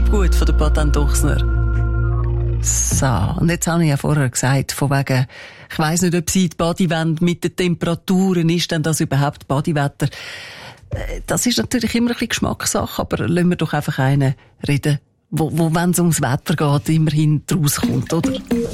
Bleib gut von der Patent Duchsner. So, und jetzt habe ich ja vorher gesagt, von wegen, ich weiss nicht, ob sie die Badewände mit den Temperaturen ist, denn das überhaupt Badewetter. Das ist natürlich immer ein bisschen Geschmackssache, aber lassen wir doch einfach einen reden, wo wenn es ums Wetter geht, immerhin rauskommt, oder?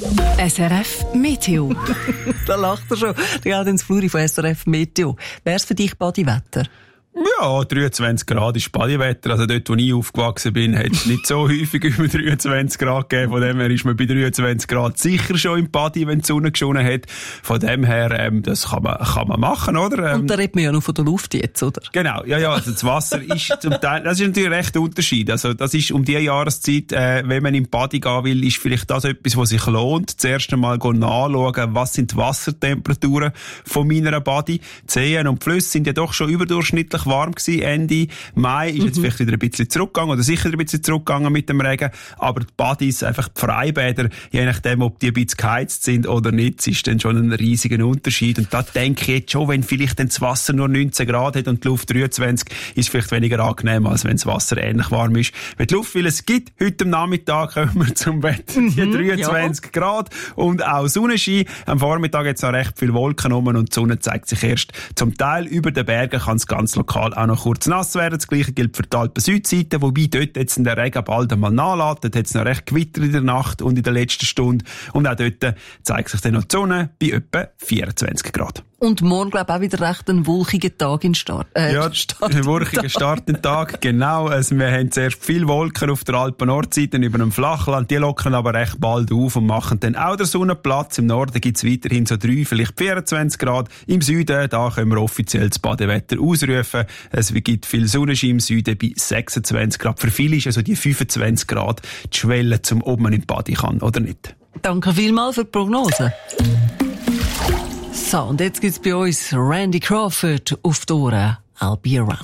SRF Meteo. Da lacht er schon. Der geht ins Fluri von SRF Meteo. Wär's für dich Badewetter? Ja, 23 Grad ist Badewetter. Also dort, wo ich aufgewachsen bin, hat es nicht so häufig über 23 Grad gegeben. Von dem her ist man bei 23 Grad sicher schon im Badi, wenn die Sonne geschonen hat. Von dem her, das kann man machen, oder? Und da redet man ja noch von der Luft jetzt, oder? Genau, ja, also das Wasser ist zum Teil, das ist natürlich recht ein Unterschied. Also das ist um die Jahreszeit, wenn man im Badi gehen will, ist vielleicht das etwas, was sich lohnt. Zuerst einmal nachschauen, was sind die Wassertemperaturen von meiner Badi. Die Seen und die Flüsse sind ja doch schon überdurchschnittlich warm gewesen. Ende Mai ist jetzt vielleicht wieder ein bisschen zurückgegangen oder sicher ein bisschen zurückgegangen mit dem Regen. Aber die Badis, einfach die Freibäder, je nachdem, ob die ein bisschen geheizt sind oder nicht, ist dann schon ein riesiger Unterschied. Und da denke ich jetzt schon, wenn vielleicht dann das Wasser nur 19 Grad hat und die Luft 23, ist es vielleicht weniger angenehm, als wenn das Wasser ähnlich warm ist. Wenn die Luft viel es gibt, heute am Nachmittag kommen wir zum Wetter, die 23 Grad und auch Sonnenschein. Am Vormittag jetzt noch recht viele Wolken rum und die Sonne zeigt sich erst zum Teil über den Bergen, kann es ganz lokal auch noch kurz nass werden. Das Gleiche gilt für die Alpen-Südseite, wobei dort jetzt in der Regen bald einmal nachlässt. Dort hat es noch recht Gewitter in der Nacht und in der letzten Stunde. Und auch dort zeigt sich dann noch die Sonne bei etwa 24 Grad. Und morgen, glaube ich, auch wieder recht ein wolkiger Tag in Start. Ja, ein wolkiger Startentag, genau. Also wir haben zuerst viele Wolken auf der Alpen-Nordseite über dem Flachland. Die lockern aber recht bald auf und machen dann auch der Sonne Platz. Im Norden gibt es weiterhin so 3, vielleicht 24 Grad. Im Süden, da können wir offiziell das Badewetter ausrufen. Es gibt viel Sonnenschein im Süden bei 26 Grad. Für viele ist also die 25 Grad die Schwelle, zum ob man in die Bade kann oder nicht. Danke vielmals für die Prognose. So, und jetzt gibt's bei uns Randy Crawford auf die Ohren. I'll be around.